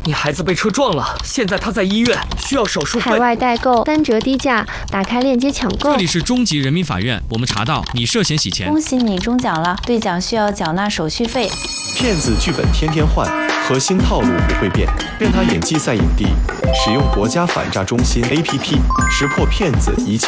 你孩子被车撞了，现在他在医院，需要手术费。 海外代购3折低价，打开链接抢购。 这里是中级人民法院，我们查到你涉嫌洗钱。 恭喜你中奖了，兑奖需要缴纳手续费。 骗子剧本天天换，核心套路不会变，任他演技赛影帝。使用国家反诈中心 APP，识破骗子一切。